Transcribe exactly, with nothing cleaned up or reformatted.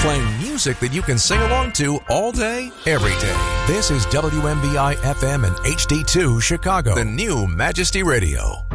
Playing music that you can sing along to all day, every day. This is W M B I F M and H D two Chicago, the new Majesty Radio.